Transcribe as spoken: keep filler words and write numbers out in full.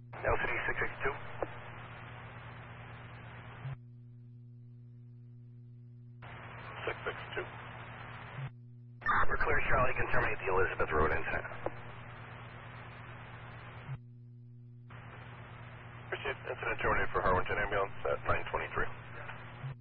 L C D six six two. six six two. We're clear, Charlie. You can terminate the Elizabeth Road incident. Proceed. Incident terminated for Harwinton Ambulance at nine twenty-three.